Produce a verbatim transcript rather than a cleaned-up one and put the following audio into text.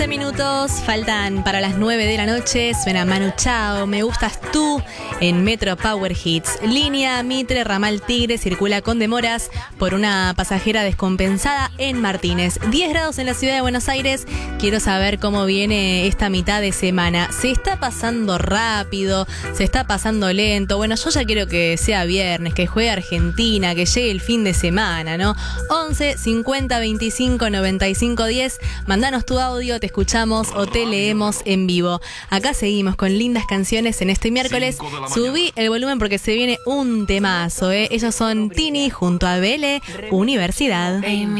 once minutos, faltan para las nueve de la noche. Suena Manu Chao, Me Gustas Tú en Metro Power Hits. Línea Mitre, Ramal Tigre circula con demoras por una pasajera descompensada en Martínez. diez grados en la ciudad de Buenos Aires. Quiero saber cómo viene esta mitad de semana. ¿Se está pasando rápido? ¿Se está pasando lento? Bueno, yo ya quiero que sea viernes, que juegue Argentina, que llegue el fin de semana, ¿no? once cincuenta veinticinco noventa y cinco diez. Mandanos tu audio, te escuchamos o te leemos en vivo. Acá seguimos con lindas canciones en este miércoles. Subí el volumen porque se viene un temazo, ¿eh? Ellos son Tini junto a Vele, Universidad.